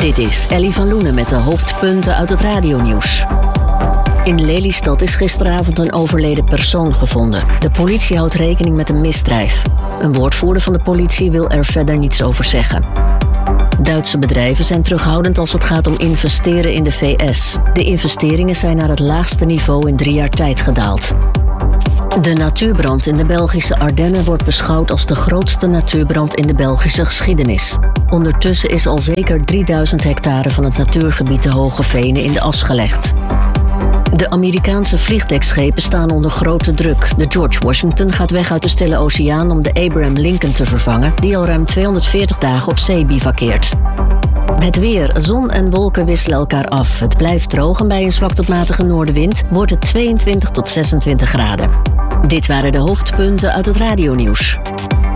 Dit is Ellie van Loenen met de hoofdpunten uit het radionieuws. In Lelystad is gisteravond een overleden persoon gevonden. De politie houdt rekening met een misdrijf. Een woordvoerder van de politie wil er verder niets over zeggen. Duitse bedrijven zijn terughoudend als het gaat om investeren in de VS. De investeringen zijn naar het laagste niveau in 3 jaar tijd gedaald. De natuurbrand in de Belgische Ardennen wordt beschouwd als de grootste natuurbrand in de Belgische geschiedenis. Ondertussen is al zeker 3000 hectare van het natuurgebied de Hoge Venen in de as gelegd. De Amerikaanse vliegdekschepen staan onder grote druk. De George Washington gaat weg uit de Stille Oceaan om de Abraham Lincoln te vervangen, die al ruim 240 dagen op zee bivakkeert. Het weer. Zon en wolken wisselen elkaar af. Het blijft droog en bij een zwak tot matige noordenwind wordt het 22 tot 26 graden. Dit waren de hoofdpunten uit het radionieuws.